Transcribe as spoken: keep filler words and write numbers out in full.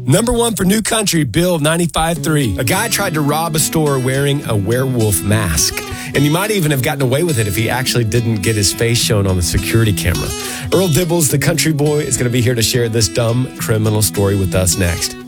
Number one for New Country, Bill ninety-five three. A guy tried to rob a store wearing a werewolf mask. And he might even have gotten away with it if he actually didn't get his face shown on the security camera. Earl Dibbles, the country boy, is going to be here to share this dumb criminal story with us next.